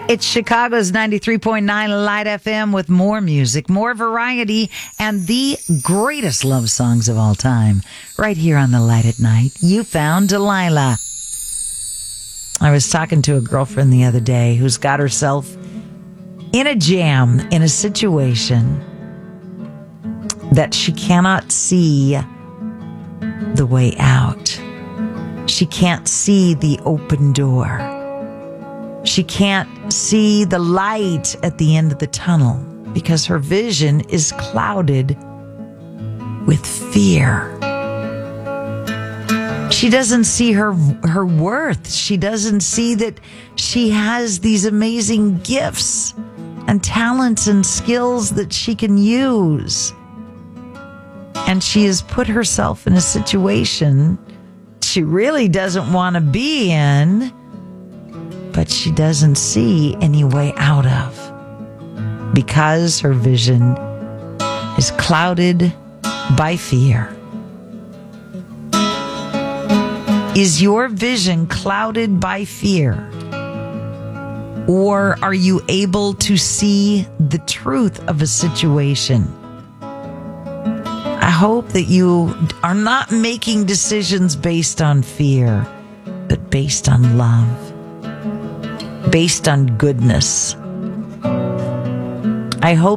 It's Chicago's 93.9 Light FM with more music, more variety, and the greatest love songs of all time. Right here on the Light at Night, you found Delilah. I was talking to a girlfriend the other day who's got herself in a jam, in a situation that she cannot see the way out. She can't see the open door. She can't see the light at the end of the tunnel because her vision is clouded with fear. She doesn't see her worth. She doesn't see that she has these amazing gifts and talents and skills that she can use. And she has put herself in a situation she really doesn't want to be in, but she doesn't see any way out of because her vision is clouded by fear. Is your vision clouded by fear? Or are you able to see the truth of a situation? I hope that you are not making decisions based on fear, but based on love. Based on goodness. I hope